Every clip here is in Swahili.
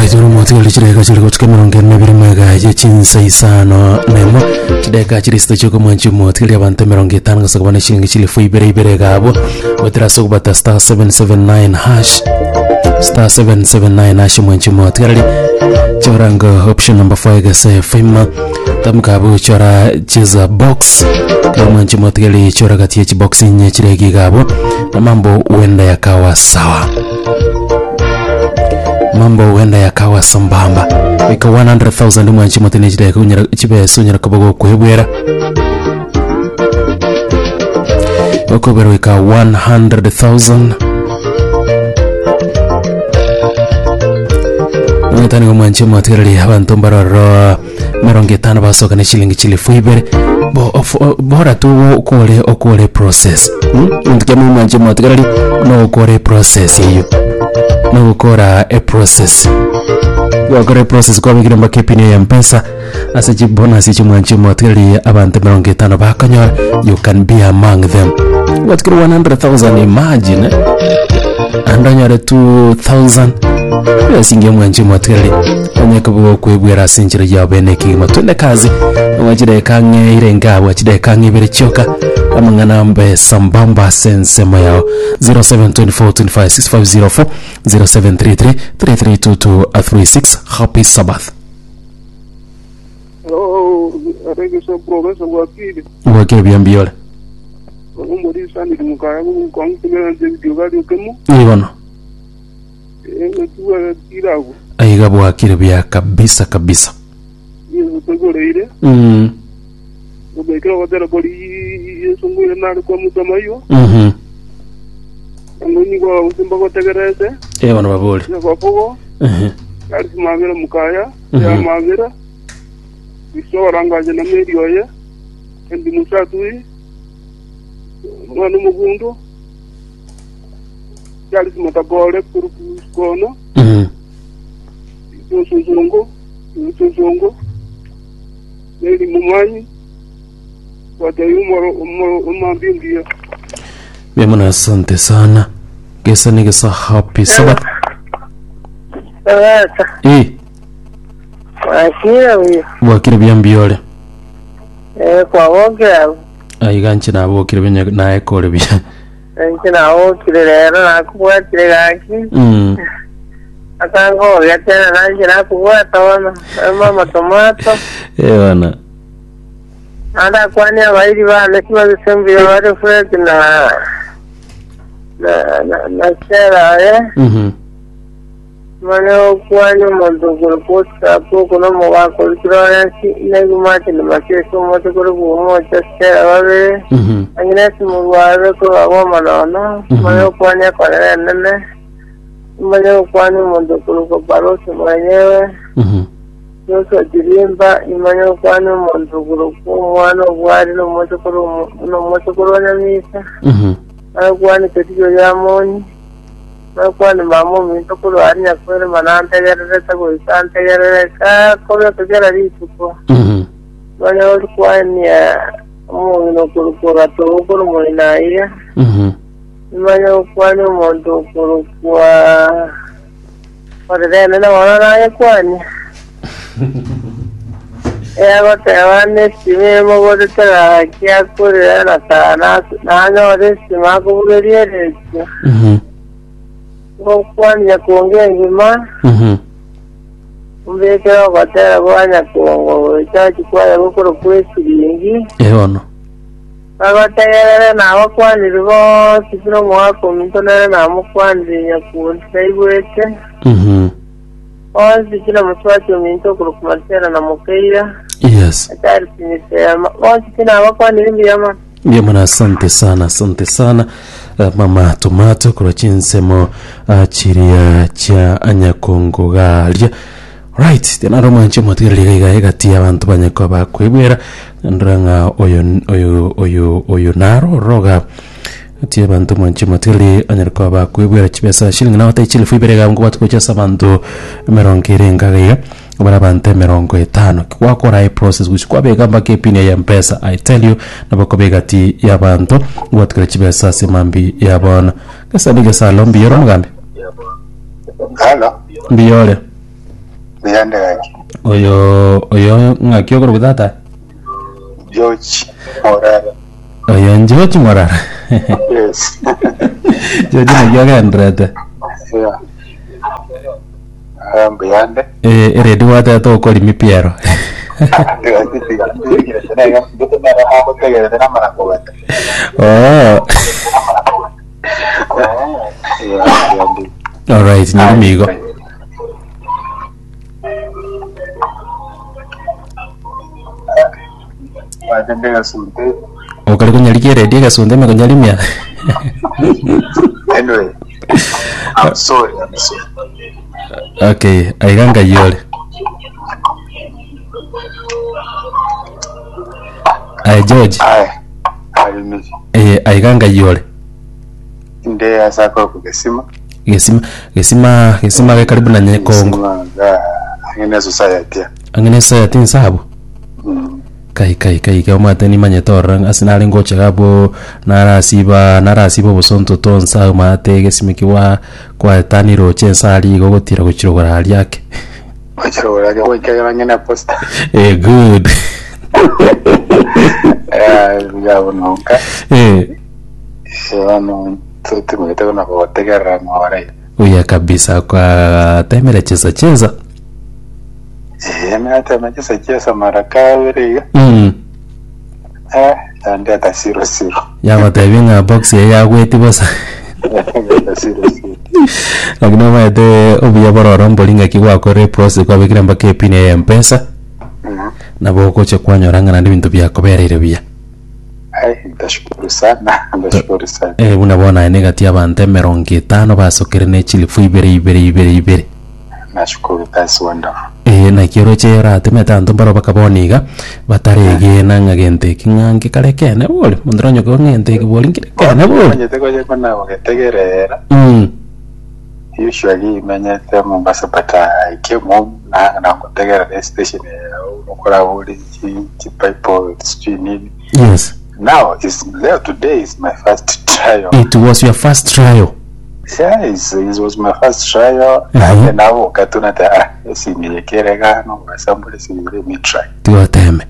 Right, urumotigali chideka chiri kutuka mirongo ine biri mwega chinsa isano nemo chideka chiri sito choko mwanchi motigali abante mirongo itano kasakabana shilingi chilifu ibere gabo wetira sokubata star 779 hash star 779 hash mwanchi motigali choranga option number 5 gase fima tamkabu chora cheza box kama mwanchi motigali chora kati ya box nye chireki gabo na mambo uenda yakawa sawa. Mambo huenda yakawa sambamba. Wika 100,000 mwanchi motini chideka unyara chibe sunyara kabago kuhebwera. Wakobera wika 100,000. Mwetani kwa mwanchi motini abantu mbararo meronge tano basoka na shilingi chilifu ibere. Bora tu okole process. Ndikemu mwanchi motini no okole process hiyo. No ukora a process. Wakora process kwa mikira mbakepini ya mpesa. Asa jibonasi chumwanchi mwatili abante meronge tano bakanyora. You can be among them. Watikiri 100,000 imagine. Andanyore 2,000. Yasinge mwanchi mwatili. Onyekabuwa kuibwera sinchira yabene kima. Tuende kazi. Wachide kange irenga. Wachide kange ibere choka. Amangana mbe sambamba sensema yao 0724256504 0733332236. Happy Sabbath. Hello, regreso progreso wakili. Wakili biambiole. Umuri sani kumukaya kumukongela ndibigari kemu. Iwono. Tuwa tirago. Aiga wakili bia kabisa. Yesu tegore. Ubekira wadera boli Yesu ngwe na kwa mutamayo. Ngoni kwa usimba kwa tegereze. Iwono baboli. Kwa pogo. Kali magera mukaya, ya magera. Isora je na medio ye. Endi musatui. Mwana mugundo. Kali mutagore kurukono. Zongo. Neli mumanyi. Wata yumoro umambingia. Mimuna asante sana. Kesa nigesa happy Sabbath. Wakiri biambiole. Kwa wogera. Aiganchi na wakiri binya na ekole bia. Nchina wokire rero nakubwatire gaki. Akango yatena nanjira kubwata wana. Mama tomato. Wana. Anda kwani abairi bane kibazo sembira bari Fred na Sarah Mane kwani mondogoro posta poko no mwako kirasi negumati na makeso moto koro bumo Sarah babe angina simulware ko abo manana mane kwani akora nene mane kwani mondogoro ko baroso mwenyewe Yoso dirimba imanyo kwani mondogoro ko mwana bwari no moto koro na misa kwani ketiyo ya moni kwani mamo minto kuro arinya kwere manante gerereta ko isante gerereka kobe kugera rituko bana kwani mo no kuro to kuro mo inaia imanyo kwani mondo kuro kwa orere na wana kwani gote sime mo gote tera kia kure na sana na nyore sima ko bugerie kwani ya kuongea ngima mbeke batera bwanya kuongo chachi kwa ya gukoro kwesi lingi ono abatera na wakwani ribo sipiro mwako mintona na mukwani ya kunsaiwete Sikila mswati minto kurukumatera na mukeira. Yes. Atari sinisema. Sikina wakwa nilimbiama. Yamana asante sana. Mama tomato kura chinsemo chiria cha anyakongo galia. Right, tena roma nche motiri liga tia abantu banyako bakwibera ndranga oyo naro roga tia bantu mwanchi motiri anyarko bakwibera chibesa shilingi na wata ichili fuibere ngo batkocha sabantu merongere ngagaya barabante merongo etano kwakora I process which kwabega mbake pini ya mpesa I tell you nabakobega ti yabantu watkira chibesa simambi yabona kasa niga salombi yoro mugambe Hello. Biyole. beyande gaki oyo ngakyo koro kutata George Morara. oyo George Morara Yes. George ngakyo kendrete Yeah. Beyande. Ready wata to kori mi Piero. Oh. All right, ni amigo. Okali kunyaliki ready kasunde me kunyalimia. Anyway, I'm sorry. Okay, aiganga yole. George. Aiganga yole. Nde asako kugesima. Gesima ke karibu na Kongo. Angene society. Angene society nsabu. Kai ke mateni manyetorang asinali ngoche gabo narasiba bosonto tonsa mate gesimikiwa kwa tani roche nsali gogotira kuchirogora hali yake. Kuchirogora yake wikega ngene posta. Good. Ngabononka. Wano tutimwete kuna kutegera mware. Uya kabisa kwa temere cheza. Hata machesa mara kawiri. Ande ata 0-0. Ya matebinga box ya gweti bosa. 0-0. Lakini maete obiya bororo mbolinga kiwa kore process kwa bikira mbake pin ya M-Pesa. Na boko che kwanyoranga na ndibintu byako berere biya. Ndashukuru sana. Unabona enegati abante 50 basokere ne chilifu ibere. Nashukuru, that's wonderful. Na kiero chera temetanto baro bakaboniga batarege nanga gente kingangi karekene bole mundronyo ko ngente kiboli kirekene bole nyete ko kona ogetegerera usually menyete Mombasa pata ikemo na kutegera station ukora boli chi pipe stream. Yes, now today is my first trial. It was your first trial? Yes, it was my first trial. And now katuna ta siniyekerega no basambule sinire me try. Tuoteme.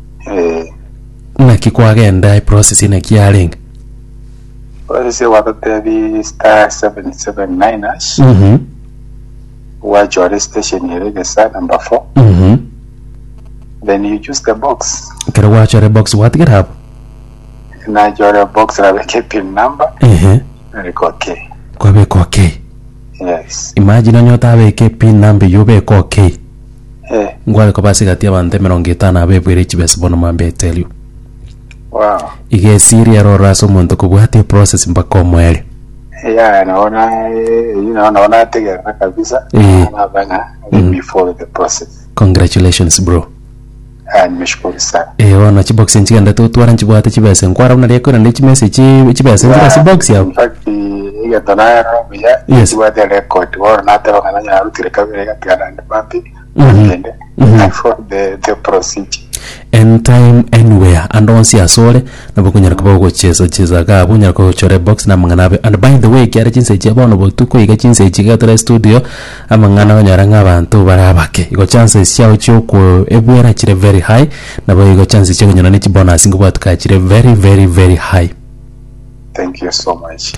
Na kikwagenda process ina kialing. Process wa tabi star 779 watch your station here number 4. Then you choose the box. Can watch your box what get up? Na your box la pin number. Okay. Kwa beko okay. Yes. Imagine nyota beke pin number yo beko okay. Ngwale ko basi gatia bante 50 abebwere chibese bono mambe tell you. Wow. Ige siri ero raso muntu kubwate process mpaka mwele. Yeah, naona tegera kabisa. Nabanga before the process. Congratulations bro. Nimeshukuru sana. Wana chibox nchiganda tu twara nchibwate chibese nkwara una leko na lechi message chibese nchira si box ya. In fact, iga tonara ya chibwate record or na taba kana nya rutire kabere gatigana ndipampi. For the procedure. Anytime, anywhere, and on see a sole, na bukunyara kwa cheza ka bunyara kwa chore box na manganabe. And by the way, kiara chinse chiaba ono botuko iga chinse chiga tole studio amangana wanyaranga abantu barabake. Iko chances chao choko ebwera chire very high, na bo iko chances chako nyana nichi bonus ingo batuka chire very very very high. Thank you so much.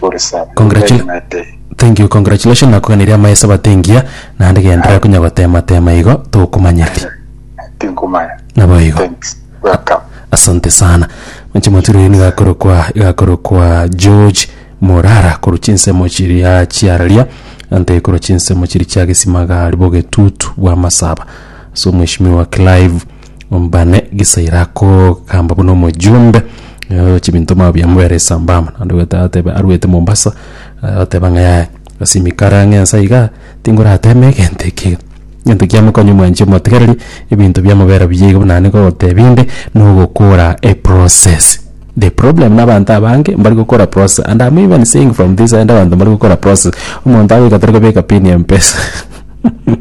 Thank you, congratulations na kuganiria maesa batengia na ndege endera kunya tema igo to kumanyali. Na boigo. Thanks. Welcome. Asante sana. Mchimotiri ni gakoro kwa George Morara kuruchinse mochiri ya chiaralia ante kuruchinse mochiri chage simaga liboge tutu wa masaba. So mheshimiwa Clive Mbane gisairako kamba buno mojumbe chibinto mabya mwere sambama ando wete arwete Mombasa atebanga ya asimikarange nsaiga tingura ateme kenteke nyente kyamo konyu mwanje motegereri ibintu byamubera byigo nane ko tebinde no gukora a process. The problem n'abantu abange mbari gukora process, and I'm even saying from this end abantu mbari gukora process umuntu awe katereka beka pin ya M-Pesa.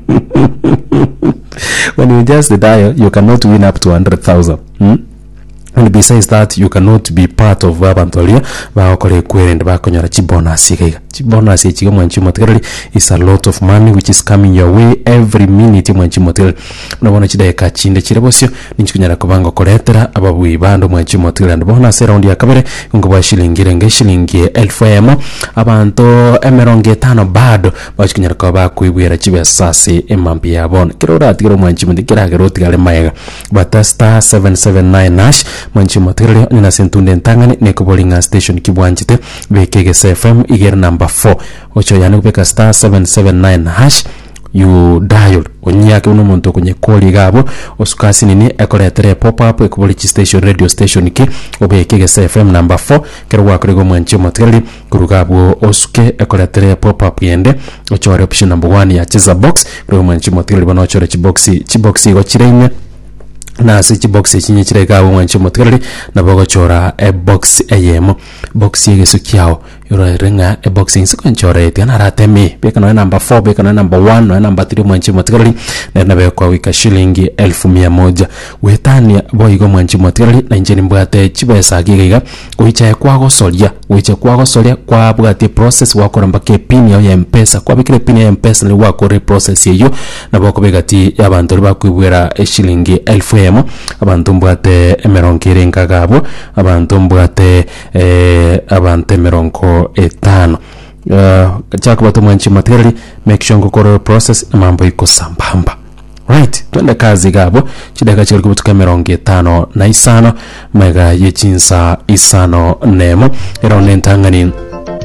When you just dial, you cannot win up to 100,000. And besides that, you cannot be part of Abantolia bakore kwerende bakonyora chibonus yiga. Chibonus yiga mwanchi motegereri is a lot of money which is coming your way every minute mwanchi motegereri. Unabona chideka chinde chirebosyo ninchikunyara kubango koretera ababui bando mwanchi motegereri and bonus round ya kabere ngoba shilingi 1000 abantu emeronge 5 bado bachikunyara kuba kuibwera chibesasi emampi yabona. Kirora atigero mwanchi motegereri geroti gale maega. Batasta 779 mwanchi motegereri nina sentunde ntangane nekubolinga station kibwanjite bekege FM igera number 4 ocho yani kupeka *779# you dial onyake uno muntu kunye koli gabo osukasi nini ekoretere pop up ekuboli station radio station ki obekege FM number 4 kero wakorego mwanchi motegereri kurugabo osuke ekoretere pop up yende ochore option number 1 ya cheza box kero mwanchi motegereri bano ochore chiboxi go chirenya na si box chinyi chireka mwanchi motegereri na bogo chora e box ayemo box yegesu kyao yoro renga e boxing sikonchore tiana ratemi beka no number 4 beka no number 1 no number 3 mwanchi motegereri na be kwa wika shilingi 1100 wetania boigo mwanchi motegereri na injeni mbwate chibesa giga uicha kwago solia kwa bwate process wako mbake pin ya mpesa kwa bikire pin ya mpesa ni wako re process yeyo na boko begati abantu bakwibwera shilingi 1000 abantu mbwate emeronkire nkagabo abantu mbwate abantu emeronko 5 chako bato mwanchi motegereri make sure ngokoro process mambo iko sambamba. Right, twende kazi gabo chidaka chiri kubutuka meronge 5 na isano mega yechinsa isano nemo era onentangani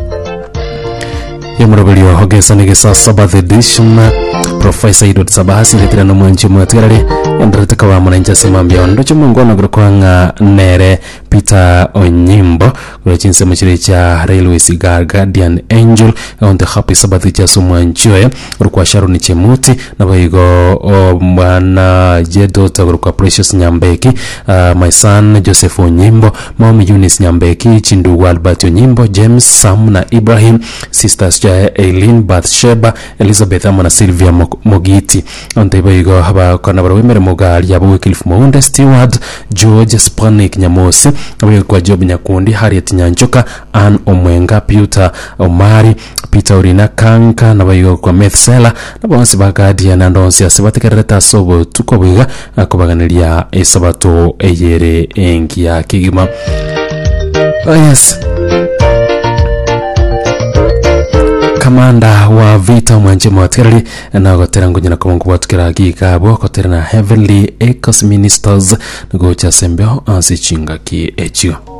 yemurabelio hogesa negesa Sabbath edition Professor Idot Sabasi letirano mwanchi motegereri yandaretaka wa mwanancha semambia ndocho mungono gurukwanga nere Peter Onyimbo kurachinse mchire cha Railways Guardian Angel on the happy Sabbath cha sumwanchiwe urukwa Sharon Chemuti na baigo mwana Jedota urukwa Precious Nyambeki my son Joseph Onyimbo mom Eunice Nyambeki Chindu Albert Onyimbo James Sam na Ibrahim sisters cha Eileen Bathsheba Elizabeth na Sylvia Mogiti onte baigo haba kana barwemere mogali yabo Wycliffe Mounde Stewart George Spanik Nyamosi awe kwa Job Nyakundi Harriet Nyanchoka Ann Omwenga Peter Omari Peter Urina Kanka na baigo kwa Methsela na bonsi bagadi na ndonsi asebatekereta sobo tukobiga akubaganilia esabato eyere engi ya kigima. Yes, kamanda wa vita mwanchi motegereri na gotera ngonyana komongo batukira gikabo gotera na Heavenly Echoes Ministers ngo cha sembeo ansi chinga ki echio.